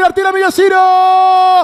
tirar Villasiro.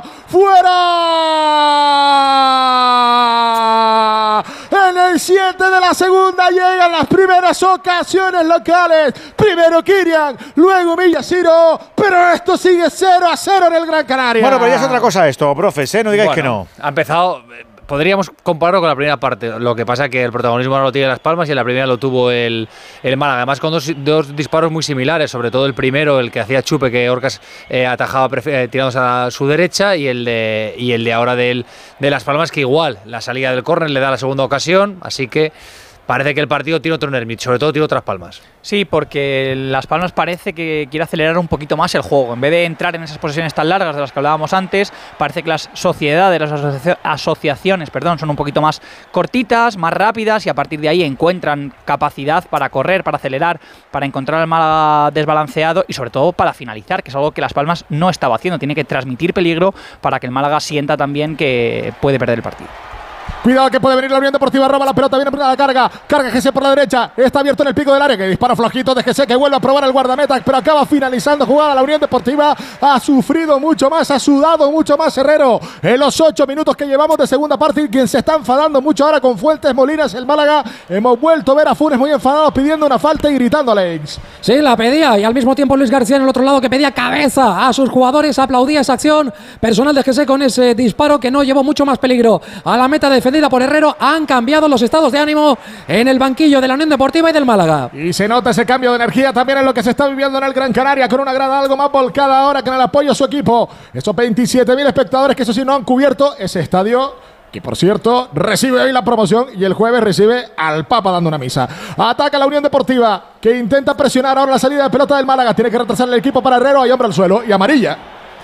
¡Fuera! En el 7 de la segunda llegan las primeras ocasiones locales. Primero Kirian, luego Villasiro, pero esto sigue 0-0 en el Gran Canaria. Bueno, pero ya es otra cosa esto, profes, no digáis que no. Ha empezado. Podríamos compararlo con la primera parte. Lo que pasa es que el protagonismo ahora lo tiene Las Palmas y en la primera lo tuvo el Málaga. Además, con dos disparos muy similares, sobre todo el primero, el que hacía Chupe, que Orcas atajaba tirándose a su derecha, y el de ahora de Las Palmas, que igual la salida del córner le da la segunda ocasión. Así que parece que el partido tiene otro nervio, sobre todo tiene otras Palmas. Sí, porque Las Palmas parece que quiere acelerar un poquito más el juego. En vez de entrar en esas posesiones tan largas de las que hablábamos antes, parece que las sociedades, las asociaciones, son un poquito más cortitas, más rápidas, y a partir de ahí encuentran capacidad para correr, para acelerar, para encontrar al Málaga desbalanceado y sobre todo para finalizar, que es algo que Las Palmas no estaba haciendo. Tiene que transmitir peligro para que el Málaga sienta también que puede perder el partido. Cuidado que puede venir la Unión Deportiva, roba la pelota, viene por la carga GC por la derecha, está abierto en el pico del área, que dispara flojito de GC, que vuelve a probar al guardameta, pero acaba finalizando jugada. La Unión Deportiva ha sufrido mucho más, ha sudado mucho más Herrero en los 8 minutos que llevamos de segunda parte, y quien se está enfadando mucho ahora con Fuentes Molina es el Málaga. Hemos vuelto a ver a Funes muy enfadado pidiendo una falta y gritando, Alex. Sí, la pedía, y al mismo tiempo Luis García en el otro lado, que pedía cabeza a sus jugadores, aplaudía esa acción personal de GC con ese disparo que no llevó mucho más peligro a la meta defendida por Herrero. Han cambiado los estados de ánimo en el banquillo de la Unión Deportiva y del Málaga. Y se nota ese cambio de energía también en lo que se está viviendo en el Gran Canaria, con una grada algo más volcada ahora que en el apoyo a su equipo. Esos 27.000 espectadores que eso sí no han cubierto ese estadio, que por cierto recibe hoy la promoción y el jueves recibe al Papa dando una misa. Ataca la Unión Deportiva, que intenta presionar ahora la salida de pelota del Málaga. Tiene que retrasar el equipo para Herrero. Hay hombre al suelo y amarilla.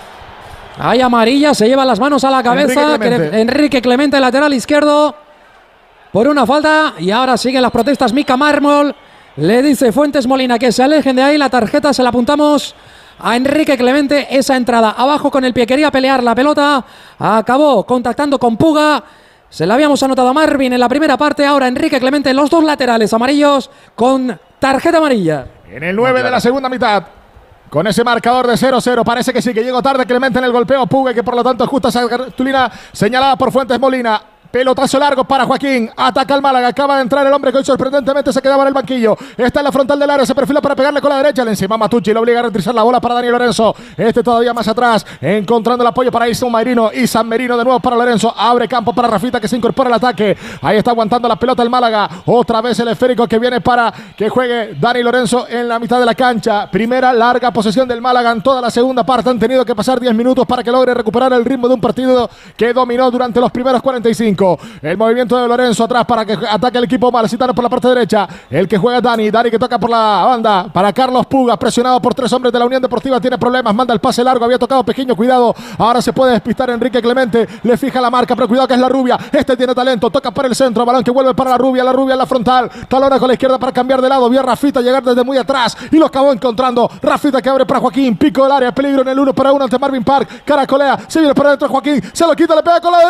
Hay amarilla, se lleva las manos a la cabeza Enrique Clemente, lateral izquierdo, por una falta. Y ahora siguen las protestas. Mica Mármol le dice Fuentes Molina que se alejen de ahí. La tarjeta se la apuntamos a Enrique Clemente. Esa entrada abajo con el pie, quería pelear la pelota, acabó contactando con Puga. Se la habíamos anotado a Marvin en la primera parte. Ahora Enrique Clemente, los dos laterales amarillos con tarjeta amarilla. En el 9 de la segunda mitad, con ese marcador de 0-0, parece que sí, que llegó tarde Clemente en el golpeo. Puga, que por lo tanto ajusta esa cartulina señalada por Fuentes Molina. Pelotazo largo para Joaquín. Ataca el Málaga. Acaba de entrar el hombre que hoy sorprendentemente se quedaba en el banquillo. Está en la frontal del área. Se perfila para pegarle con la derecha. Le encima Matucci. Le obliga a retrasar la bola para Dani Lorenzo. Todavía más atrás. Encontrando el apoyo para San Merino. Y San Merino de nuevo para Lorenzo. Abre campo para Rafita, que se incorpora al ataque. Ahí está aguantando la pelota el Málaga. Otra vez el esférico que viene para que juegue Dani Lorenzo en la mitad de la cancha. Primera larga posesión del Málaga en toda la segunda parte. Han tenido que pasar 10 minutos para que logre recuperar el ritmo de un partido que dominó durante los primeros 45. El movimiento de Lorenzo atrás para que ataque el equipo malacitano por la parte derecha. El que juega Dani que toca por la banda para Carlos Puga, presionado por 3 hombres de la Unión Deportiva. Tiene problemas, manda el pase largo, había tocado Pequeño, cuidado. Ahora se puede despistar Enrique Clemente. Le fija la marca, pero cuidado que es la Rubia. Tiene talento, toca para el centro, balón que vuelve para la Rubia en la frontal. Talona con la izquierda para cambiar de lado. Vio a Rafita llegar desde muy atrás y lo acabó encontrando. Rafita que abre para Joaquín, pico del área, peligro en el 1-1 ante Marvin Park. Caracolea, se viene para adentro Joaquín, se lo quita, le pega con la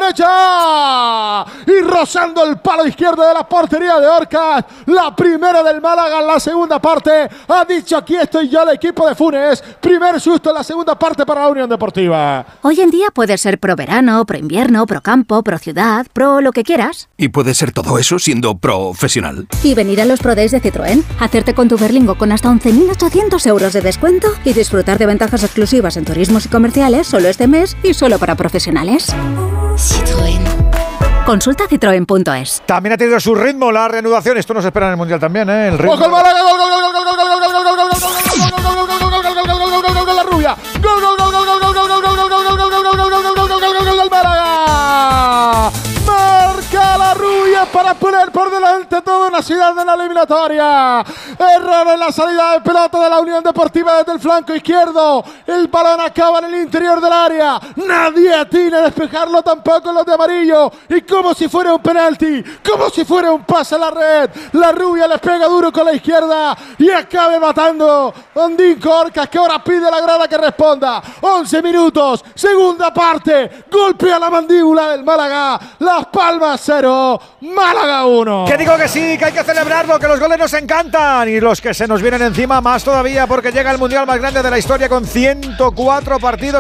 derecha y rozando el palo izquierdo de la portería de Orcas. La primera del Málaga en la segunda parte. Ha dicho: aquí estoy yo, el equipo de Funes. Primer susto en la segunda parte para la Unión Deportiva. Hoy en día puedes ser pro verano, pro invierno, pro campo, pro ciudad, pro lo que quieras. Y puedes ser todo eso siendo profesional. Y venir a los Pro Days de Citroën, hacerte con tu Berlingo con hasta 11.800 euros de descuento y disfrutar de ventajas exclusivas en turismos y comerciales solo este mes y solo para profesionales. Citroën. Consulta citroen.es. También ha tenido su ritmo la reanudación. Esto nos espera en el Mundial también, ¿eh? El ritmo. ¡Ojo el Málaga! ¡Gol, gol, gol, gol, gol, gol, gol, gol, gol, gol, gol, gol, la Rubia! ¡Gol, gol, gol, gol, gol, gol, gol, gol, gol, gol, gol, gol, gol del Málaga! Marca la Rubia para poner por delante toda una ciudad de la eliminatoria. Error en la salida de pelota de la Unión Deportiva desde el flanco izquierdo. El balón acaba en el interior del área. Nadie atina a despejarlo, tampoco los de amarillo. Y como si fuera un penalti, como si fuera un pase a la red, la Rubia le pega duro con la izquierda y acabe matando Ondinco Orcas, que ahora pide la grada que responda. 11 minutos, segunda parte. Golpea la mandíbula del Málaga. Las Palmas 0, Málaga 1. Que digo que sí, que hay que celebrarlo, que los goles nos encantan y los que se nos vienen encima más todavía, porque llega el Mundial más grande de la historia con 104 partidos